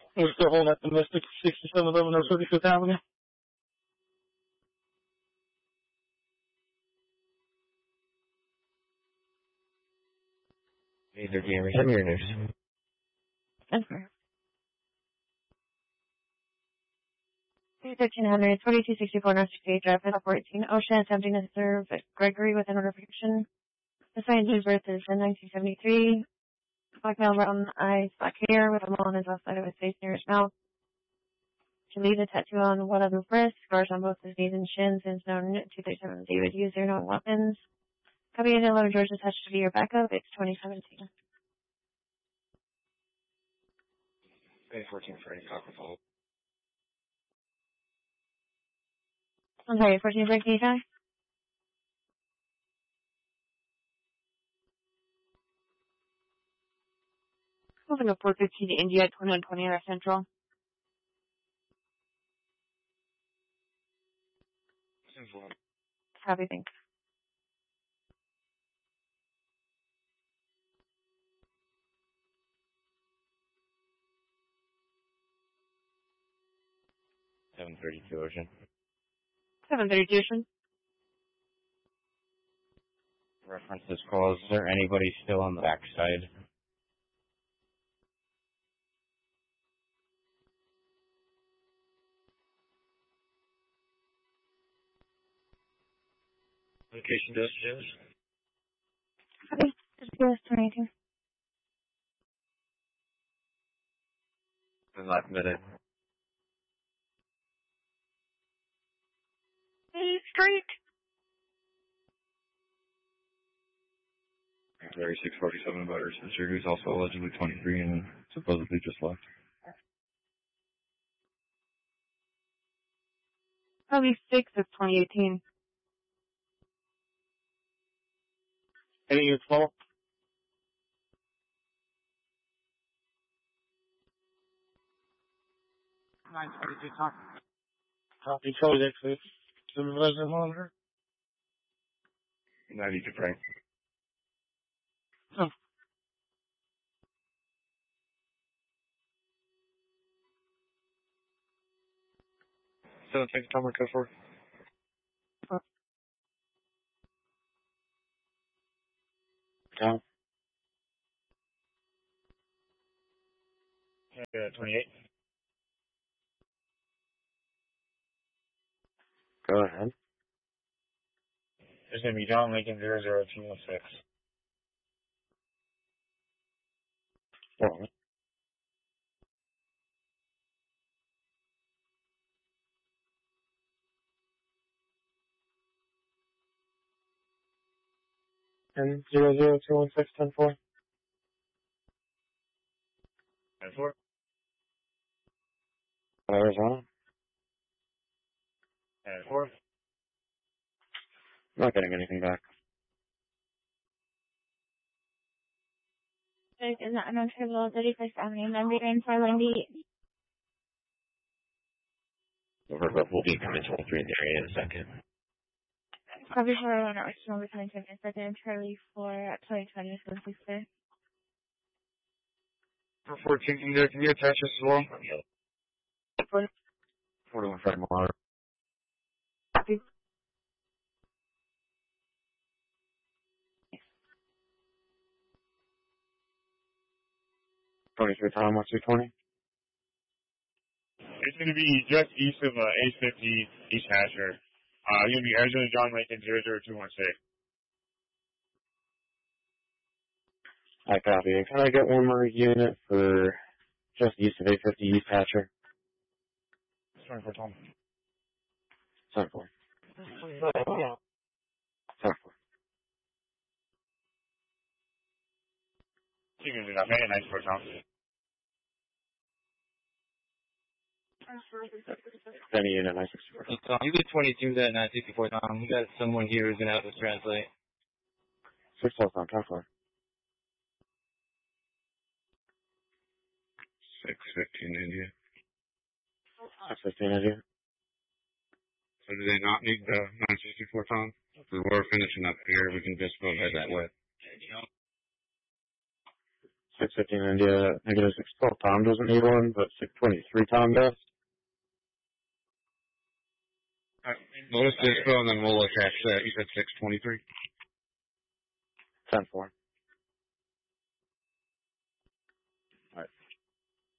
We're still holding at the Mystic 6711 or 35th Avenue. Either Gamers and your news. Okay. 1300, 4264 North State Drive, 14, Ocean, attempting to serve Gregory with an order of protection. The signed his birth is in 1973. Black male, brown eyes, black hair, with a mole on his left side of his face near his mouth. To leave a tattoo on one of his wrists, scars on both his knees and shins, and known 237 David user, no weapons. Copy of 11 George attached to your backup. It's 2017. Bay 14 Freddy Copperfold. I'm sorry, 14 Freddy, can you try? Moving to 415 India, 2120 Air Central. Copy, thanks. $732 Ocean. 732 Ocean. Reference this call. Is there anybody still on the backside? Location does. Copy. Just give us 22. The last minute. Hey, straight. 3647 Butters. Mr. who's also allegedly 23 and supposedly just left. Probably 6 of 2018. Any units follow? Talk. Copy, Charlie, exit. Supervisor monitor. 90 to Frank. Oh. So take the timer code for. Count. 28. Go ahead. There's going to be John Lincoln 00216. Well, and 0021610-4. 10-4. Arizona. 10-4. Not getting anything back. There's an unknown triple 31st Avenue, number in 498. We'll be coming to 3 in the area in a second. Copy for our network, number 27, second Charlie for 2020, so 6 there. For 14, can you attach this as well? 41 Fred Muller. Copy. Twenty-three Tom, what's your 20? It's going to be just east of A50 East Hatcher. You're going to be Arizona John Lincoln 00216. I copy. And can I get one more unit for just east of A50 East Hatcher? 24 Tom. 10-4. 10-4. You can do that. Make it 94 Tom. Any unit 964. Tom, you get 22 that 964, Tom. You got someone here who's going to help us translate. 612 Tom, 10-4. 615 India. 615 India. So do they not need the 964 Tom? If we were finishing up here, we can just go ahead that way. 615 India, negative 612 Tom doesn't need one, but 623 Tom does. Notice this, and then we'll attach that. You said 623. 10-4.